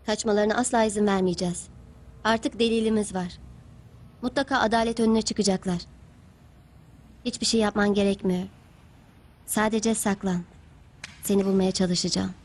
Kaçmalarına asla izin vermeyeceğiz. Artık delilimiz var. Mutlaka adalet önüne çıkacaklar. Hiçbir şey yapman gerekmiyor. Sadece saklan. Seni bulmaya çalışacağım.